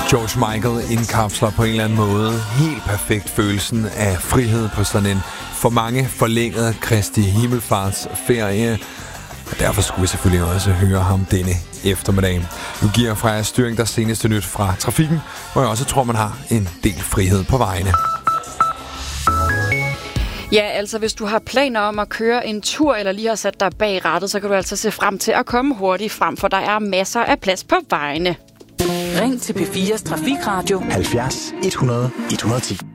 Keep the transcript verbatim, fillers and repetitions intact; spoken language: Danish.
George Michael indkapsler på en eller anden måde helt perfekt følelsen af frihed på sådan en for mange forlænget Kristi himmelfartsferie. Og derfor skulle vi selvfølgelig også høre ham denne eftermiddag. Nu giver Freja Styring der seneste nyt fra trafikken, hvor jeg også tror, man har en del frihed på vejene. Ja, altså hvis du har planer om at køre en tur, eller lige har sat dig bag rattet, så kan du altså se frem til at komme hurtigt frem, for der er masser af plads på vejene. Ring til P fires Trafikradio halvfjerds et hundrede et hundrede og ti.